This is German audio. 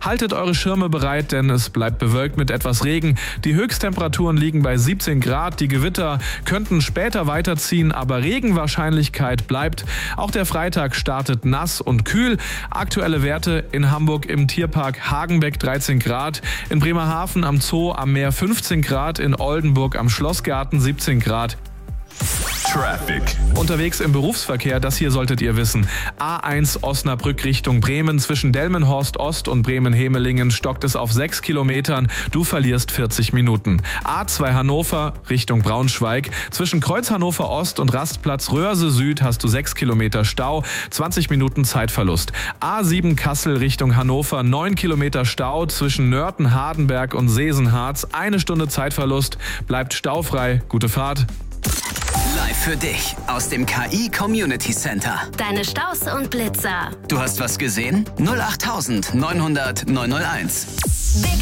Haltet eure Schirme bereit, denn es bleibt bewölkt mit etwas Regen. Die Höchsttemperaturen liegen bei 17 Grad. Die Gewitter könnten später weiterziehen, aber Regenwahrscheinlichkeit bleibt. Auch der Freitag startet nass und kühl. Aktuelle Werte in Hamburg im Tierpark Hagenbeck 13 Grad, in Bremerhaven am Zoo am Meer 15 Grad, in Oldenburg am Schlossgarten 17 Grad. Traffic. Unterwegs im Berufsverkehr, das hier solltet ihr wissen. A1 Osnabrück Richtung Bremen, zwischen Delmenhorst Ost und Bremen-Hemelingen stockt es auf 6 Kilometern. Du verlierst 40 Minuten. A2 Hannover Richtung Braunschweig, zwischen Kreuz Hannover Ost und Rastplatz Röhrse Süd hast du 6 Kilometer Stau, 20 Minuten Zeitverlust. A7 Kassel Richtung Hannover, 9 Kilometer Stau, zwischen Nörten, Hardenberg und Sesenharz, 1 Stunde Zeitverlust, bleibt staufrei. Gute Fahrt. Live für dich aus dem KI Community Center. Deine Staus und Blitzer. Du hast was gesehen? 08900 901.